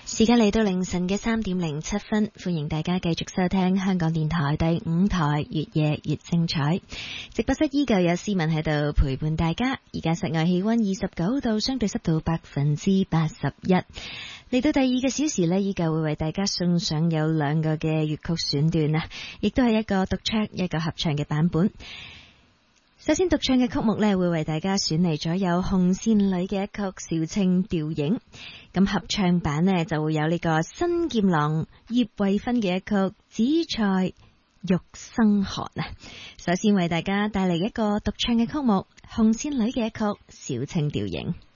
時間嚟到凌晨嘅3:07，歡迎大家繼續收聽香港電台第5台越夜越精彩。直播室依舊有思文喺度陪伴大家。而家室外氣溫29度，相對濕度81%。嚟到第2個小時呢，依舊會為大家送上有2個嘅粵曲選段啊，亦都係一個獨唱一個合唱嘅版本。首先獨唱嘅曲目呢，會為大家選嚟咗有紅線女嘅一曲《小青吊影》，咁合唱版呢，就會有呢個新劍郎葉慧芬嘅一曲《紫菜玉生寒》啊。首先為大家帶嚟一個獨唱嘅曲目，紅線女嘅一曲《小青吊影》。